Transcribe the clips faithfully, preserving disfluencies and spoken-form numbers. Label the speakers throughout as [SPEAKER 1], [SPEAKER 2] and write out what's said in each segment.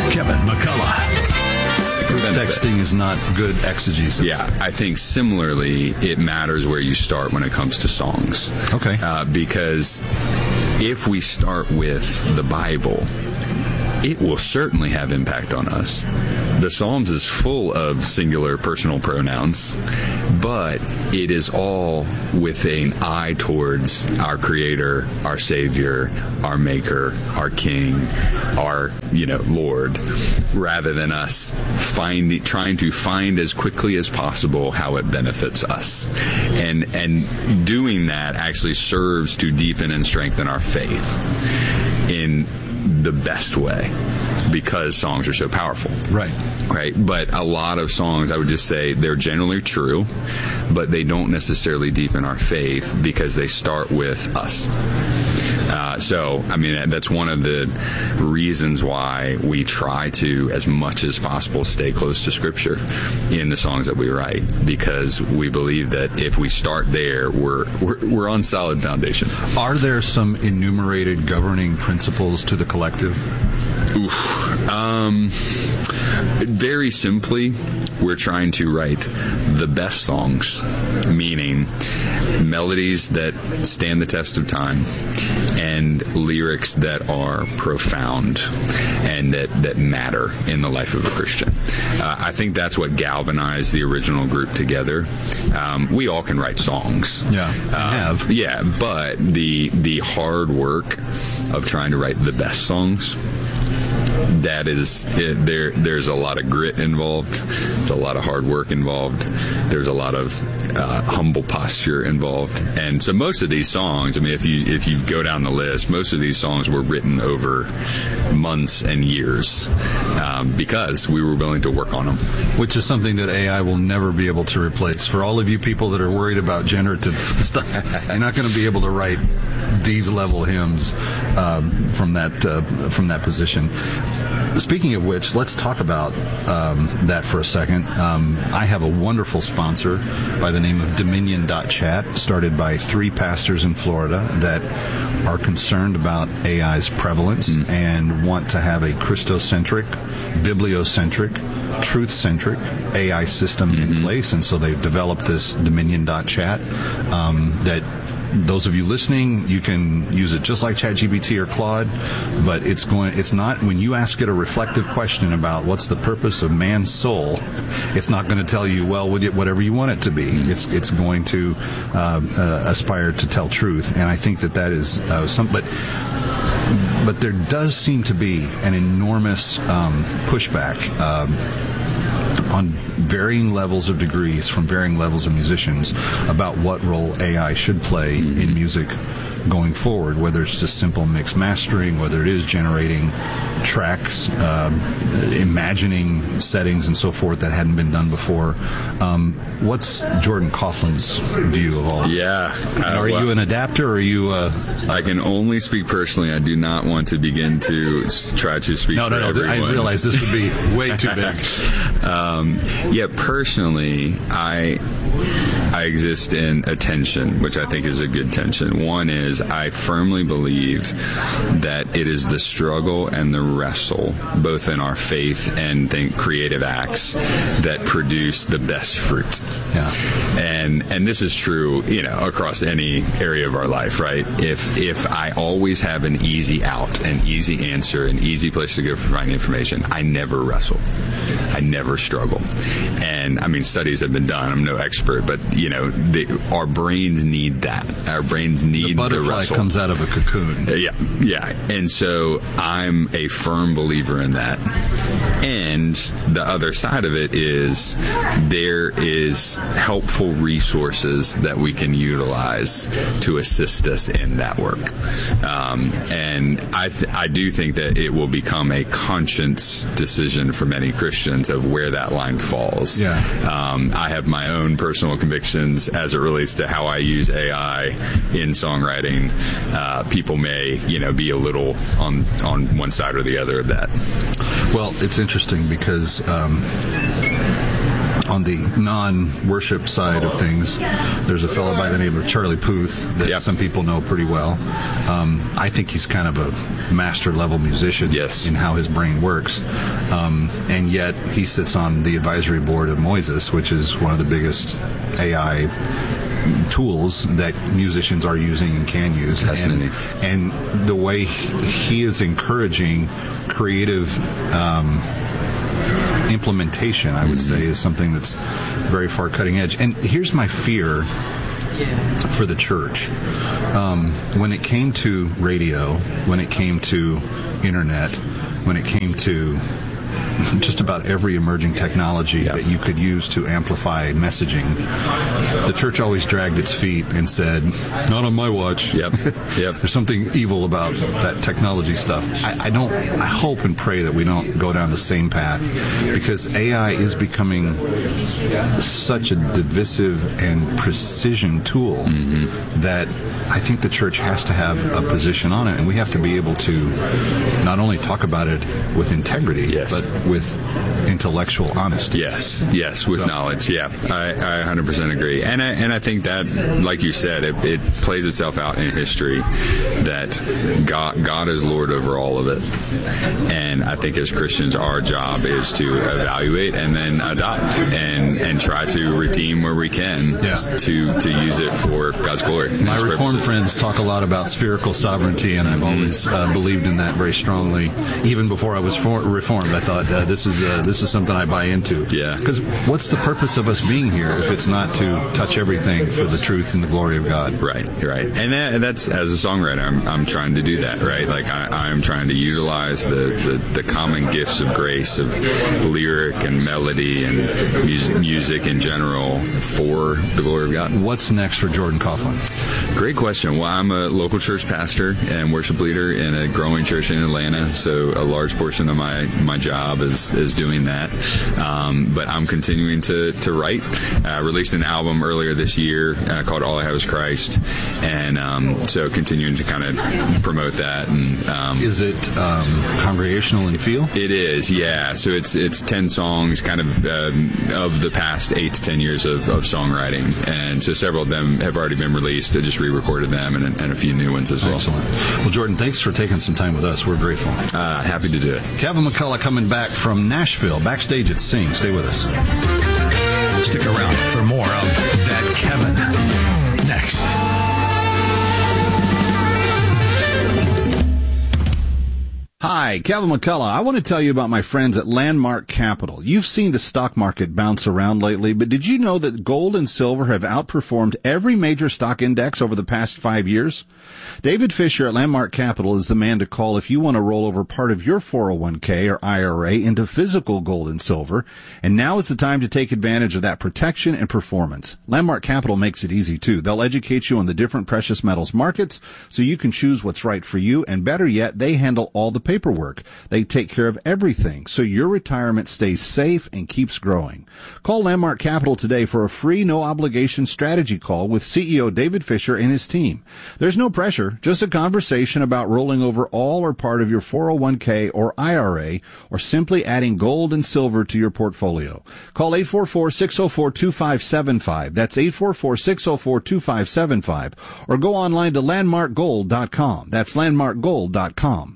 [SPEAKER 1] Kevin McCullough.
[SPEAKER 2] Texting is not good exegesis.
[SPEAKER 3] Yeah, I think similarly, it matters where you start when it comes to songs.
[SPEAKER 2] Okay.
[SPEAKER 3] Uh, because if we start with the Bible, it will certainly have impact on us. The Psalms is full of singular personal pronouns, but it is all with an eye towards our Creator, our Savior, our Maker, our King, our, you know, Lord, rather than us finding, trying to find as quickly as possible how it benefits us. And, and doing that actually serves to deepen and strengthen our faith in the best way, because songs are so powerful.
[SPEAKER 2] Right.
[SPEAKER 3] Right. But a lot of songs, I would just say they're generally true, but they don't necessarily deepen our faith because they start with us. Uh, so, I mean, that's one of the reasons why we try to, as much as possible, stay close to Scripture in the songs that we write, because we believe that if we start there, we're we're, we're on solid foundation.
[SPEAKER 2] Are there some enumerated governing principles to the collective?
[SPEAKER 3] Oof. Um, very simply, we're trying to write the best songs, meaning melodies that stand the test of time and lyrics that are profound and that, that matter in the life of a Christian. Uh, I think that's what galvanized the original group together. Um, we all can write songs.
[SPEAKER 2] Yeah,
[SPEAKER 3] uh,
[SPEAKER 2] have.
[SPEAKER 3] Yeah, but the the hard work of trying to write the best songs, that is, it, there. There's a lot of grit involved. There's a lot of hard work involved. There's a lot of uh, humble posture involved. And so most of these songs, I mean, if you if you go down the list, most of these songs were written over months and years um, because we were willing to work on them.
[SPEAKER 2] Which is something that A I will never be able to replace. For all of you people that are worried about generative stuff, you're not going to be able to write these level hymns um, from that uh, from that position. Speaking of which, let's talk about um, that for a second. Um, I have a wonderful sponsor by the name of Dominion dot chat, started by three pastors in Florida that are concerned about A I's prevalence mm. and want to have a Christocentric, bibliocentric, truth-centric A I system mm-hmm. in place. And so they've developed this Dominion dot chat um, that those of you listening, you can use it just like ChatGPT or Claude, but it's going, it's not, when you ask it a reflective question about what's the purpose of man's soul, it's not going to tell you, well, whatever you want it to be. It's, it's going to uh, uh, aspire to tell truth. And I think that that is uh, some, but, but there does seem to be an enormous um, pushback um, on varying levels of degrees from varying levels of musicians about what role A I should play in music going forward, whether it's just simple mix mastering, whether it is generating tracks, um, imagining settings and so forth that hadn't been done before. Um, what's Jordan Coughlin's view of all
[SPEAKER 3] yeah,
[SPEAKER 2] this? Yeah.
[SPEAKER 3] Uh,
[SPEAKER 2] are
[SPEAKER 3] well,
[SPEAKER 2] you an adapter or are you uh
[SPEAKER 3] I can only speak personally. I do not want to begin to s- try to speak
[SPEAKER 2] no,
[SPEAKER 3] for
[SPEAKER 2] no, no,
[SPEAKER 3] everyone.
[SPEAKER 2] I realize this would be way too big.
[SPEAKER 3] um, yeah, personally, I I exist in a tension, which I think is a good tension. One is I firmly believe that it is the struggle and the wrestle, both in our faith and think creative acts, that produce the best fruit.
[SPEAKER 2] Yeah.
[SPEAKER 3] And and this is true, you know, across any area of our life, right? If if I always have an easy out, an easy answer, an easy place to go for finding information, I never wrestle. I never struggle. And I mean, studies have been done. I'm no expert, but you know, the, our brains need that. Our brains need
[SPEAKER 2] the butterfly
[SPEAKER 3] the wrestle.
[SPEAKER 2] Comes out of a cocoon.
[SPEAKER 3] Uh, yeah, yeah. And so I'm a firm believer in that. And the other side of it is there is helpful resources that we can utilize to assist us in that work. Um, and I th- I do think that it will become a conscience decision for many Christians of where that line falls.
[SPEAKER 2] Yeah.
[SPEAKER 3] Um, I have my own personal convictions as it relates to how I use A I in songwriting. Uh, people may, you know, be a little on on one side or the other of that.
[SPEAKER 2] Well, it's interesting because um, on the non-worship side of things, there's a fellow by the name of Charlie Puth that
[SPEAKER 3] yep.
[SPEAKER 2] some people know pretty well. Um, I think he's kind of a master-level musician
[SPEAKER 3] yes.
[SPEAKER 2] in how his brain works. Um, and yet he sits on the advisory board of Moises, which is one of the biggest A I tools that musicians are using and can use.
[SPEAKER 3] Fascinating.
[SPEAKER 2] And, and the way he is encouraging creative um, implementation, I would mm-hmm. say, is something that's very far cutting edge. And here's my fear for the church. Um, when it came to radio, when it came to internet, when it came to just about every emerging technology yep. that you could use to amplify messaging, the church always dragged its feet and said, not on my watch.
[SPEAKER 3] Yep. Yep.
[SPEAKER 2] There's something evil about that technology stuff. I, I don't, I hope and pray that we don't go down the same path, because A I is becoming such a divisive and precision tool mm-hmm. that I think the church has to have a position on it, and we have to be able to not only talk about it with integrity,
[SPEAKER 3] yes.
[SPEAKER 2] but with intellectual honesty.
[SPEAKER 3] Yes, yes, with so. knowledge. Yeah, I, I one hundred percent agree, and I, and I think that, like you said, it, it plays itself out in history that God God is Lord over all of it, and I think as Christians, our job is to evaluate and then adopt and and try to redeem where we can
[SPEAKER 2] yeah.
[SPEAKER 3] to to use it for God's glory.
[SPEAKER 2] My
[SPEAKER 3] God's
[SPEAKER 2] Reformed
[SPEAKER 3] purposes.
[SPEAKER 2] friends talk a lot about spherical sovereignty, and I've mm-hmm. always uh, believed in that very strongly. Even before I was for- Reformed, I thought uh, this is uh, this is something I buy into.
[SPEAKER 3] Yeah.
[SPEAKER 2] Because what's the purpose of us being here if it's not to touch everything for the truth and the glory of God?
[SPEAKER 3] Right, right. And that, that's, as a songwriter, I'm, I'm trying to do that, right? Like, I, I'm trying to utilize the, the, the common gifts of grace, of lyric and melody and music, music in general for the glory of God.
[SPEAKER 2] What's next for Jordan Coughlin?
[SPEAKER 3] Great question. Well, I'm a local church pastor and worship leader in a growing church in Atlanta, so a large portion of my, my job is, is doing that. Um, but I'm continuing to, to write. I released an album earlier this year uh, called All I Have Is Christ, and um, so continuing to kind of promote that. And um,
[SPEAKER 2] Is it um, congregational in feel?
[SPEAKER 3] It is, yeah. So it's it's ten songs, kind of um, of the past eight to ten years of, of songwriting, and so several of them have already been released. I just re-recorded them, and, and a few new ones as well.
[SPEAKER 2] Excellent. Well, Jordan, thanks for taking some time with us. We're grateful.
[SPEAKER 3] Uh, happy to do it.
[SPEAKER 2] Kevin McCullough coming back from Nashville, backstage at Sing. Stay with us.
[SPEAKER 1] Stick around for more of That Kevin next.
[SPEAKER 2] Hi, Kevin McCullough. I want to tell you about my friends at Landmark Capital. You've seen the stock market bounce around lately, but did you know that gold and silver have outperformed every major stock index over the past five years? David Fisher at Landmark Capital is the man to call if you want to roll over part of your four oh one k or I R A into physical gold and silver. And now is the time to take advantage of that protection and performance. Landmark Capital makes it easy, too. They'll educate you on the different precious metals markets so you can choose what's right for you. And better yet, they handle all the paperwork. They take care of everything so your retirement stays safe and keeps growing. Call Landmark Capital today for a free, no-obligation strategy call with C E O David Fisher and his team. There's no pressure, just a conversation about rolling over all or part of your four oh one k or I R A, or simply adding gold and silver to your portfolio. Call eight four four, six oh four, two five seven five. That's eight four four, six oh four, two five seven five. Or go online to landmark gold dot com. That's landmark gold dot com.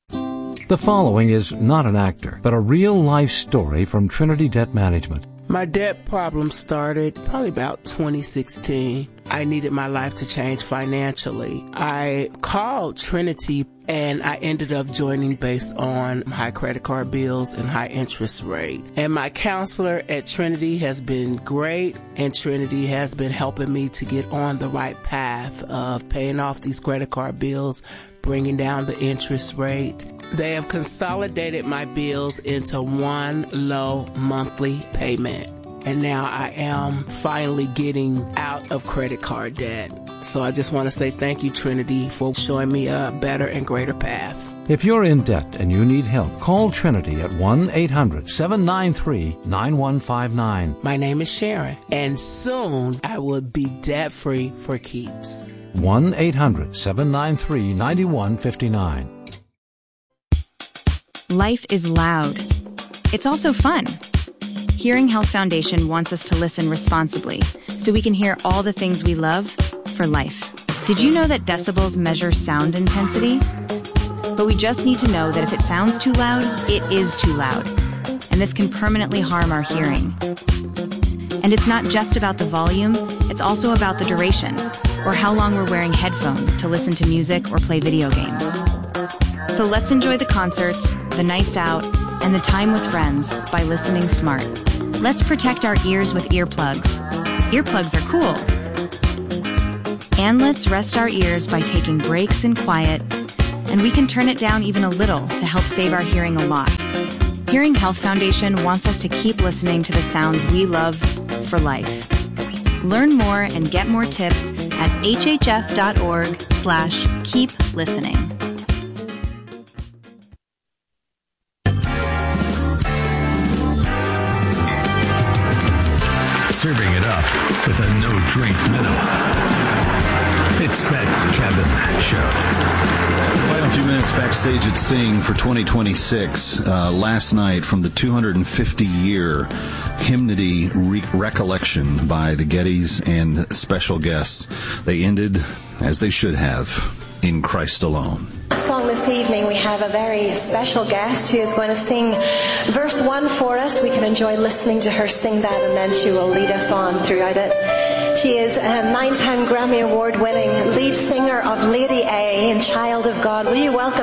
[SPEAKER 4] The following is not an actor, but a real-life story from Trinity Debt Management.
[SPEAKER 5] My debt problem started probably about twenty sixteen. I needed my life to change financially. I called Trinity and I ended up joining based on high credit card bills and high interest rate. And my counselor at Trinity has been great, and Trinity has been helping me to get on the right path of paying off these credit card bills, bringing down the interest rate. They have consolidated my bills into one low monthly payment. And now I am finally getting out of credit card debt. So I just want to say thank you, Trinity, for showing me a better and greater path.
[SPEAKER 4] If you're in debt and you need help, call Trinity at one eight hundred, seven nine three, nine one five nine.
[SPEAKER 5] My name is Sharon, and soon I will be debt-free for keeps.
[SPEAKER 4] one eight hundred, seven nine three, nine one five nine.
[SPEAKER 6] Life is loud. It's also fun. Hearing Health Foundation wants us to listen responsibly so we can hear all the things we love for life. Did you know that decibels measure sound intensity? But we just need to know that if it sounds too loud, it is too loud. And this can permanently harm our hearing. And it's not just about the volume, it's also about the duration, or how long we're wearing headphones to listen to music or play video games. So let's enjoy the concerts, the nights out, and the time with friends by listening smart. Let's protect our ears with earplugs. Earplugs are cool. And let's rest our ears by taking breaks in quiet, and we can turn it down even a little to help save our hearing a lot. Hearing Health Foundation wants us to keep listening to the sounds we love for life. Learn more and get more tips at hhf.org slash keep listening.
[SPEAKER 1] Serving it up with a no-drink minimum. It's That Kevin Show.
[SPEAKER 2] Final few minutes backstage at Sing for twenty twenty-six. Uh, last night from the two hundred fifty year hymnody re- recollection by the Gettys and special guests. They ended, as they should have, in Christ alone.
[SPEAKER 7] Song this evening, we have a very special guest who is going to sing verse one for us. We can enjoy listening to her sing that, and then she will lead us on throughout it. She is a nine-time Grammy Award-winning lead singer of Lady A and Child of God. Will you welcome